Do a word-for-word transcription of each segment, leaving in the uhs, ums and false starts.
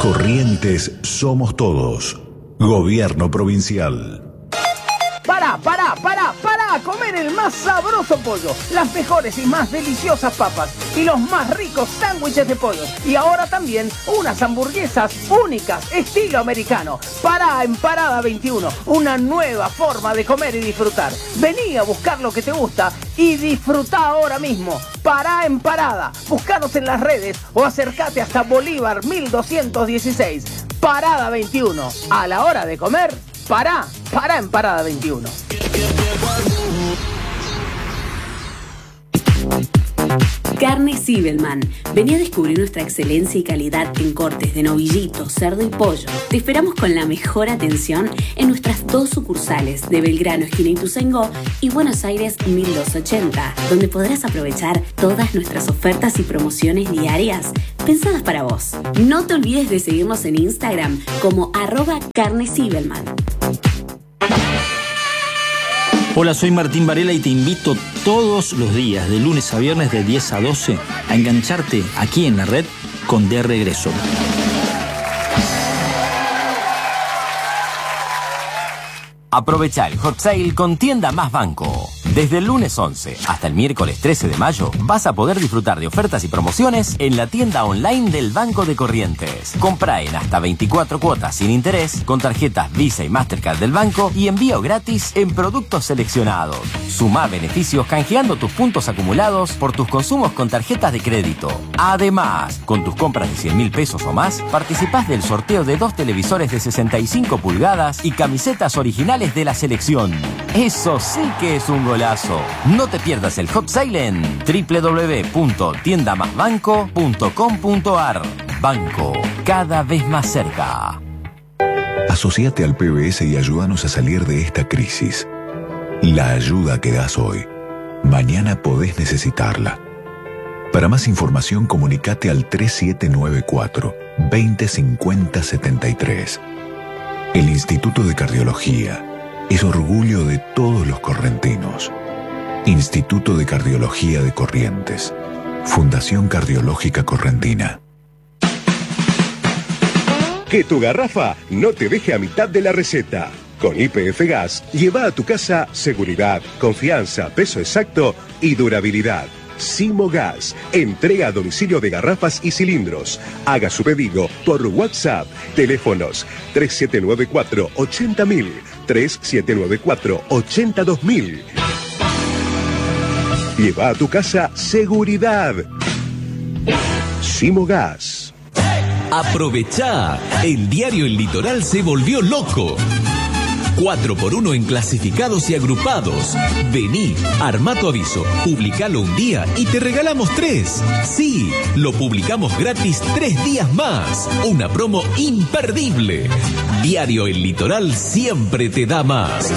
Corrientes somos todos. Gobierno provincial. Pará, pará, pará, pará a comer el más sabroso pollo, las mejores y más deliciosas papas y los más ricos sándwiches de pollo. Y ahora también unas hamburguesas únicas, estilo americano. Pará en Parada veintiuno, una nueva forma de comer y disfrutar. Vení a buscar lo que te gusta y disfrutá ahora mismo. Pará en Parada, buscanos en las redes o acércate hasta Bolívar mil doscientos dieciséis. Parada veintiuno, a la hora de comer, pará, pará en Parada veintiuno. Carne Zibelman. Vení a descubrir nuestra excelencia y calidad en cortes de novillito, cerdo y pollo. Te esperamos con la mejor atención en nuestras dos sucursales de Belgrano, esquina Ituzaingó, y Buenos Aires mil doscientos ochenta, donde podrás aprovechar todas nuestras ofertas y promociones diarias pensadas para vos. No te olvides de seguirnos en Instagram como arroba Carne Zibelman. Hola, soy Martín Varela y te invito todos los días, de lunes a viernes de diez a doce, a engancharte aquí en la red con De Regreso. Aprovecha el hot sale con Tienda Más Banco. Desde el lunes once hasta el miércoles trece de mayo vas a poder disfrutar de ofertas y promociones en la tienda online del Banco de Corrientes. Compra en hasta veinticuatro cuotas sin interés con tarjetas Visa y Mastercard del banco y envío gratis en productos seleccionados. Sumá beneficios canjeando tus puntos acumulados por tus consumos con tarjetas de crédito. Además, con tus compras de cien mil pesos o más, participás del sorteo de dos televisores de sesenta y cinco pulgadas y camisetas originales de la selección. Eso sí que es un golazo. No te pierdas el hot sale en doble u doble u doble u punto tienda más banco punto com punto a r. Banco, cada vez más cerca. Asociate al P B S y ayúdanos a salir de esta crisis. La ayuda que das hoy, mañana podés necesitarla. Para más información, comunicate al tres siete nueve cuatro, veinte cincuenta setenta y tres. El Instituto de Cardiología es orgullo de todos los correntinos. Instituto de Cardiología de Corrientes. Fundación Cardiológica Correntina. Que tu garrafa no te deje a mitad de la receta. Con Y P F Gas, lleva a tu casa seguridad, confianza, peso exacto y durabilidad. Simo Gas, entrega a domicilio de garrafas y cilindros. Haga su pedido por WhatsApp. Teléfonos tres siete nueve cuatro, ochenta mil, tres siete nueve cuatro, ochenta y dos mil. Lleva a tu casa seguridad. Simo Gas. Aprovechá. El diario El Litoral se volvió loco. cuatro por uno en clasificados y agrupados. Vení, armá tu aviso, publicalo un día y te regalamos tres. Sí, lo publicamos gratis tres días más. Una promo imperdible. Diario El Litoral siempre te da más.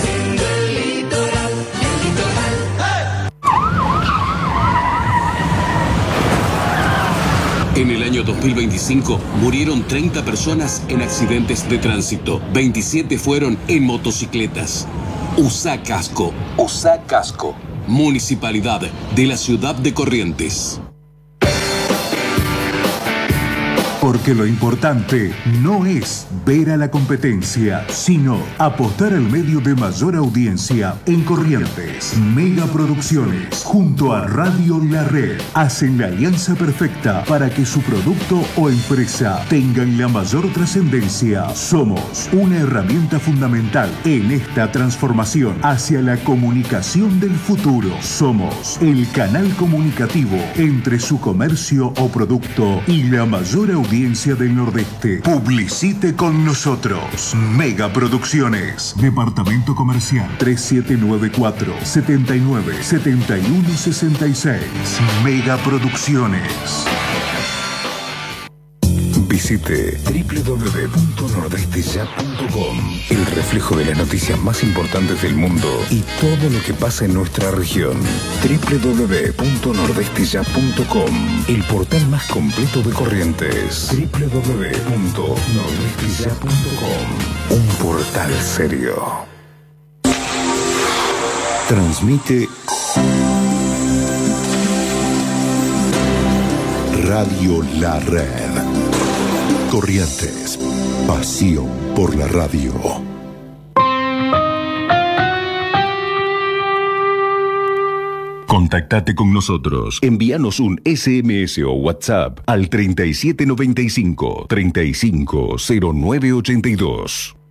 En el año dos mil veinticinco murieron treinta personas en accidentes de tránsito. veintisiete fueron en motocicletas. Usá casco. Usá casco. Municipalidad de la Ciudad de Corrientes. Porque lo importante no es ver a la competencia, sino apostar al medio de mayor audiencia en Corrientes. Mega Producciones, junto a Radio La Red, hacen la alianza perfecta para que su producto o empresa tengan la mayor trascendencia. Somos una herramienta fundamental en esta transformación hacia la comunicación del futuro. Somos el canal comunicativo entre su comercio o producto y la mayor audiencia del Nordeste. Publicite con nosotros. Mega Producciones. Departamento Comercial tres siete nueve cuatro, setenta y nueve, setenta y uno sesenta y seis. Mega Producciones. Visite doble u doble u doble u punto nordeste ya punto com, el reflejo de las noticias más importantes del mundo y todo lo que pasa en nuestra región. doble u doble u doble u punto nordeste ya punto com, el portal más completo de Corrientes. doble u doble u doble u punto nordeste ya punto com, un portal serio. Transmite Radio La Red. Corrientes. Pasión por la radio. Contactate con nosotros. Envíanos un ese eme ese o WhatsApp al treinta y siete noventa y cinco, treinta y cinco cero nueve ochenta y dos.